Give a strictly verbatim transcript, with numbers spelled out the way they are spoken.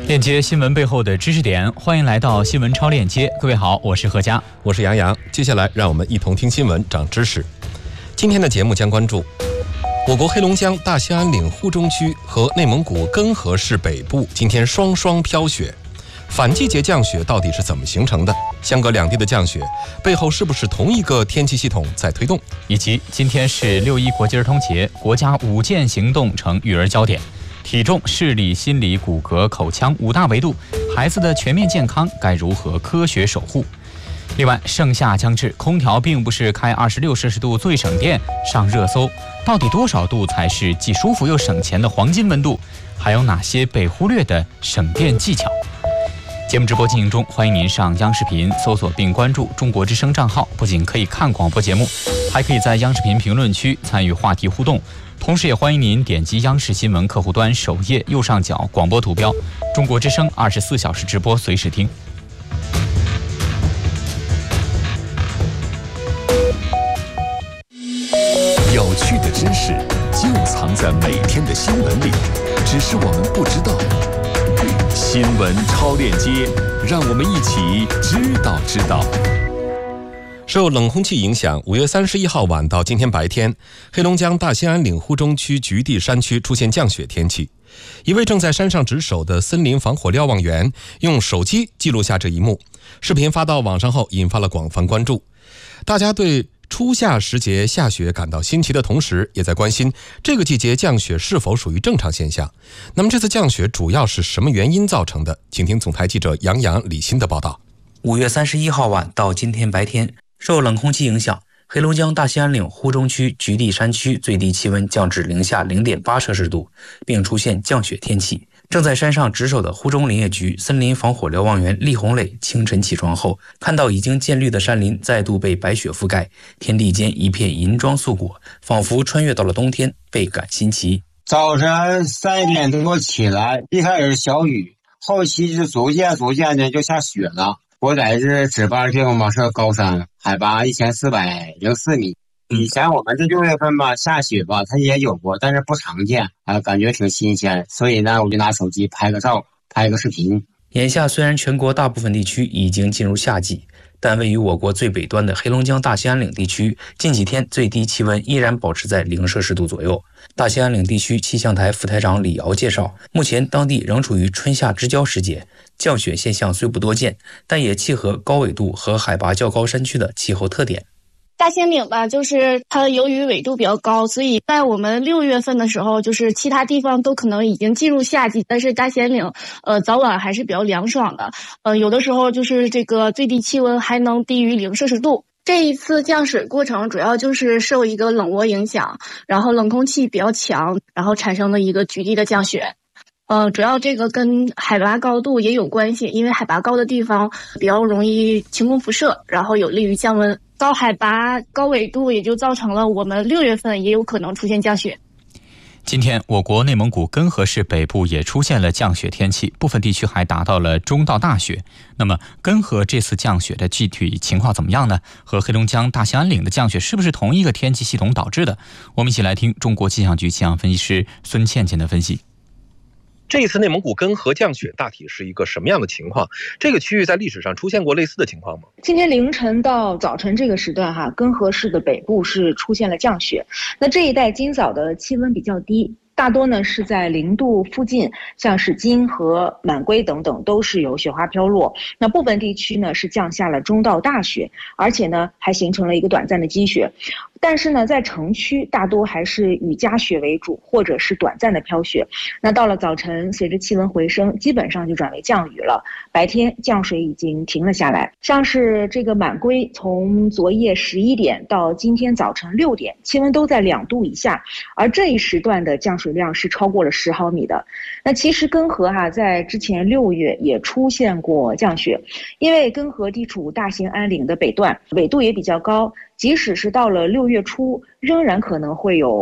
链接新闻背后的知识点，欢迎来到新闻超链接。各位好，我是何佳， 我是杨洋。接下来让我们一同听新闻，长知识。今天的节目将关注我国黑龙江大兴安岭呼中区和内蒙古根河市北部今天双双飘雪，反季节降雪到底是怎么形成的？相隔两地的降雪背后是不是同一个天气系统在推动？ 以及今天是六一国际儿童节，国家五件行动成育儿焦点。体重、视力、心理、骨骼、口腔五大维度，孩子的全面健康该如何科学守护？另外，盛夏将至，空调并不是开二十六摄氏度最省电上热搜，到底多少度才是既舒服又省钱的黄金温度？还有哪些被忽略的省电技巧？节目直播进行中，欢迎您上央视频搜索并关注中国之声账号，不仅可以看广播节目，还可以在央视频评论区参与话题互动。同时也欢迎您点击央视新闻客户端首页右上角广播图标，中国之声二十四小时直播随时听。 有趣的知识就藏在每天的新闻里，只是我们不知道。新闻超链接，让我们一起知道知道。 受冷空气影响，五月三十一号晚到今天白天，黑龙江大兴安岭呼中区菊地山区出现降雪天气。一位正在山上值守的森林防火瞭望员用手机记录下这一幕，视频发到网上后引发了广泛关注。大家对初夏时节下雪感到新奇的同时，也在关心这个季节降雪是否属于正常现象。那么这次降雪主要是什么原因造成的？请听总台记者杨洋、李欣的报道。 五月三十一号晚到今天白天，受冷空气影响，黑龙江大兴安岭呼中区菊地山区最低气温降至零下 零点八摄氏度，并出现降雪天气。正在山上值守的呼中林业局森林防火瞭望员厉红磊清晨起床后，看到已经渐绿的山林再度被白雪覆盖，天地间一片银装素裹，仿佛穿越到了冬天，倍感新奇。 早晨三点多起来，一开始小雨，后期就逐渐逐渐的就下雪了。我在这值班地方嘛是高山，海拔一千四百零四米。以前我们这六月份吧下雪吧，它也有过，但是不常见啊，感觉挺新鲜，所以呢，我就拿手机拍个照，拍个视频。 眼下虽然全国大部分地区已经进入夏季，但位于我国最北端的黑龙江大兴安岭地区，近几天最低气温依然保持在零摄氏度左右。大兴安岭地区气象台副台长李瑶介绍，目前当地仍处于春夏之交时节，降雪现象虽不多见，但也契合高纬度和海拔较高山区的气候特点。 大兴安岭吧，就是它由于纬度比较高，所以在我们六月份的时候，就是其他地方都可能已经进入夏季，但是大兴安岭呃早晚还是比较凉爽的，呃有的时候就是这个最低气温还能低于零摄氏度。这一次降水过程主要就是受一个冷涡影响，然后冷空气比较强，然后产生的一个局地的降雪。呃，主要这个跟海拔高度也有关系，因为海拔高的地方比较容易晴空辐射，然后有利于降温。高海拔、高纬度也就造成了我们六月份也有可能出现降雪。 今天，我国内蒙古根河市北部也出现了降雪天气，部分地区还达到了中到大雪。那么，根河这次降雪的具体情况怎么样呢？和黑龙江大兴安岭的降雪是不是同一个天气系统导致的？我们一起来听中国气象局气象分析师孙倩倩的分析。 这一次内蒙古根河降雪大体是一个什么样的情况？这个区域在历史上出现过类似的情况吗？ 今天凌晨到早晨这个时段哈，根河市的北部是出现了降雪。那这一带今早的气温比较低，大多呢是在零度附近，像是金和满归等等都是有雪花飘落。那部分地区呢是降下了中到大雪，而且呢还形成了一个短暂的积雪。但是呢，在城区大多还是以夹雪为主，或者是短暂的飘雪。那到了早晨，随着气温回升，基本上就转为降雨了。白天降水已经停了下来。像是这个满归，从昨夜十一点到今天早晨六点，气温都在两度以下，而这一时段的降水量是超过了十毫米的。那其实根河哈、啊，在之前六月也出现过降雪，因为根河地处大兴安岭的北段，纬度也比较高。即使是到了六月初，仍然可能会有